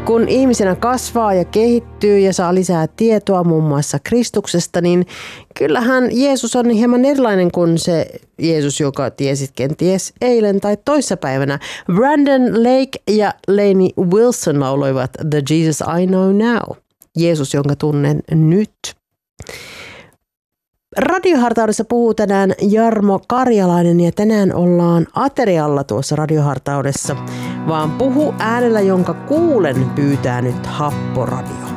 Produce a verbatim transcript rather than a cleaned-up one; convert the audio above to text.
Kun ihmisenä kasvaa ja kehittyy ja saa lisää tietoa muun muassa Kristuksesta, niin kyllähän Jeesus on hieman erilainen kuin se Jeesus, joka tiesit kenties eilen tai toissapäivänä. Brandon Lake ja Lainey Wilson lauloivat The Jesus I Know Now. Jeesus, jonka tunnen nyt. Radiohartaudessa puhuu tänään Jarmo Karjalainen ja tänään ollaan aterialla tuossa radiohartaudessa, vaan puhu äänellä, jonka kuulen, pyytää nyt Happoradio.